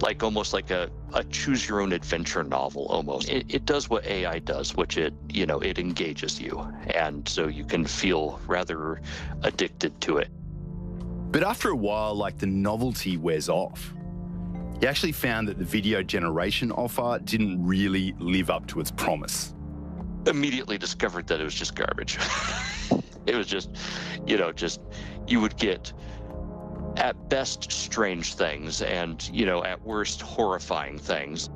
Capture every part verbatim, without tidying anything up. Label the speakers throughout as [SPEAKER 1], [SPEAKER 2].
[SPEAKER 1] like almost like a, a choose your own adventure novel almost. It, it does what A I does, which it, you know, it engages you. And so you can feel rather addicted to it.
[SPEAKER 2] But after a while, like the novelty wears off. He actually found that the video generation offer didn't really live up to its promise.
[SPEAKER 1] Immediately discovered that it was just garbage. It was just, you know, just, you would get at best strange things and, you know, at worst horrifying things.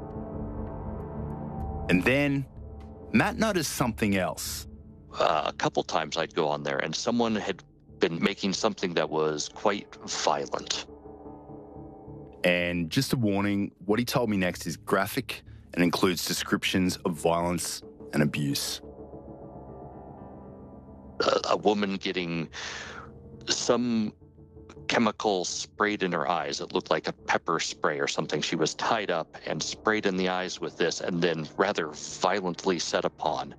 [SPEAKER 2] And then Matt noticed something else.
[SPEAKER 1] Uh, a couple times I'd go on there and someone had been making something that was quite violent.
[SPEAKER 2] And just a warning, what he told me next is graphic and includes descriptions of violence and abuse.
[SPEAKER 1] A, a woman getting some chemical sprayed in her eyes. It looked like a pepper spray or something. She was tied up and sprayed in the eyes with this and then rather violently set upon.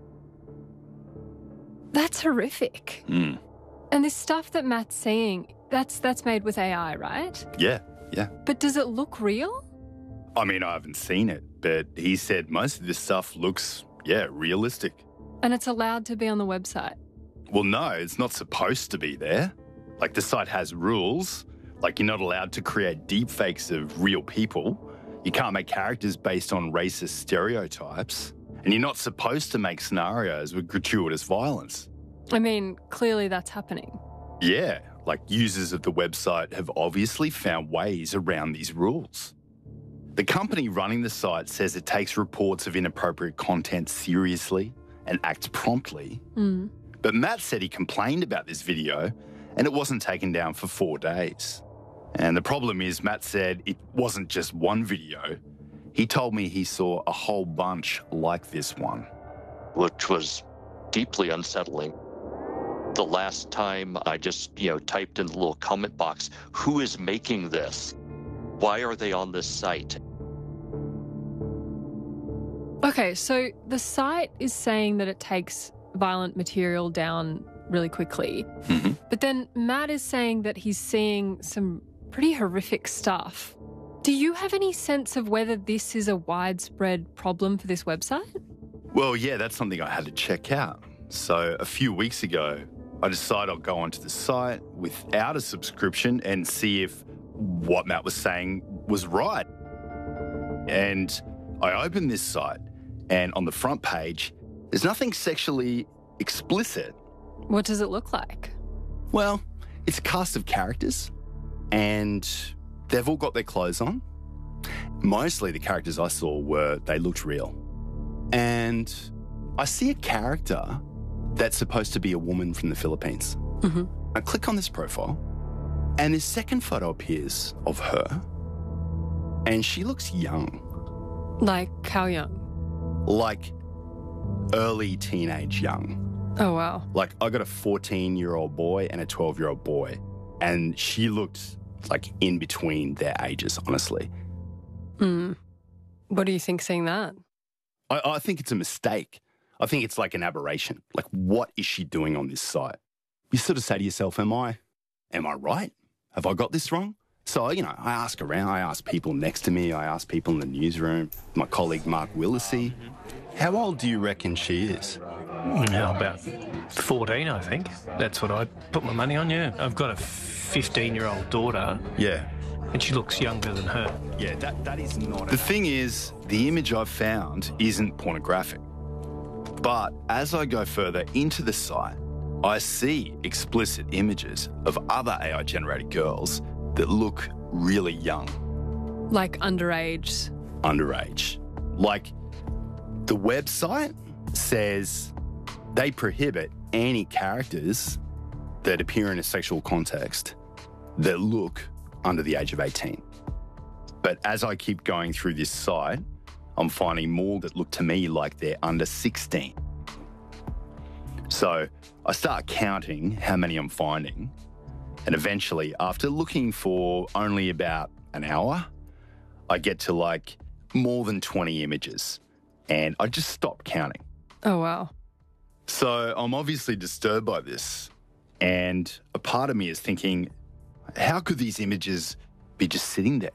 [SPEAKER 3] That's horrific.
[SPEAKER 2] Mm.
[SPEAKER 3] And this stuff that Matt's seeing, that's that's made with A I, right?
[SPEAKER 2] Yeah, yeah.
[SPEAKER 3] But does it look real?
[SPEAKER 2] I mean, I haven't seen it, but he said most of this stuff looks, yeah, realistic.
[SPEAKER 3] And it's allowed to be on the website?
[SPEAKER 2] Well, no, it's not supposed to be there. Like, the site has rules. Like, you're not allowed to create deepfakes of real people. You can't make characters based on racist stereotypes. And you're not supposed to make scenarios with gratuitous violence.
[SPEAKER 3] I mean, clearly that's happening.
[SPEAKER 2] Yeah, like users of the website have obviously found ways around these rules. The company running the site says it takes reports of inappropriate content seriously and acts promptly.
[SPEAKER 3] Mm.
[SPEAKER 2] But Matt said he complained about this video and it wasn't taken down for four days. And the problem is, Matt said it wasn't just one video. He told me he saw a whole bunch like this one.
[SPEAKER 1] Which was deeply unsettling. The last time I just, you know, typed in the little comment box, who is making this? Why are they on this site?
[SPEAKER 3] Okay, so the site is saying that it takes violent material down really quickly.
[SPEAKER 2] Mm-hmm.
[SPEAKER 3] But then Matt is saying that he's seeing some pretty horrific stuff. Do you have any sense of whether this is a widespread problem for this website?
[SPEAKER 2] Well, yeah, that's something I had to check out. So a few weeks ago, I decided I'll go onto the site without a subscription and see if what Matt was saying was right. And I opened this site, and on the front page, there's nothing sexually explicit.
[SPEAKER 3] What does it look like?
[SPEAKER 2] Well, it's a cast of characters, and they've all got their clothes on. Mostly the characters I saw were, they looked real. And I see a character that's supposed to be a woman from the Philippines.
[SPEAKER 3] Mm-hmm.
[SPEAKER 2] I click on this profile, and this second photo appears of her, and she looks young.
[SPEAKER 3] Like how young?
[SPEAKER 2] Like early teenage young.
[SPEAKER 3] Oh, wow.
[SPEAKER 2] Like, I got a fourteen-year-old boy and a twelve-year-old boy, and she looked like in between their ages, honestly.
[SPEAKER 3] Mm. What do you think seeing that?
[SPEAKER 2] I, I think it's a mistake. I think it's like an aberration. Like, what is she doing on this site? You sort of say to yourself, am I, am I right? Have I got this wrong? So, you know, I ask around, I ask people next to me, I ask people in the newsroom, my colleague Mark Willisey. How old do you reckon she is?
[SPEAKER 4] Now about fourteen, I think. That's what I put my money on, yeah. I've got a fifteen-year-old daughter.
[SPEAKER 2] Yeah.
[SPEAKER 4] And she looks younger than her.
[SPEAKER 2] Yeah, that, that is not... The thing is, the image I've found isn't pornographic. But as I go further into the site, I see explicit images of other A I-generated girls that look really young.
[SPEAKER 3] Like underage?
[SPEAKER 2] Underage. Like, the website says they prohibit any characters that appear in a sexual context that look under the age of eighteen. But as I keep going through this site, I'm finding more that look to me like they're under sixteen. So I start counting how many I'm finding, and eventually, after looking for only about an hour, I get to like more than twenty images, and I just stop counting.
[SPEAKER 3] Oh, wow.
[SPEAKER 2] So I'm obviously disturbed by this, and a part of me is thinking, how could these images be just sitting there?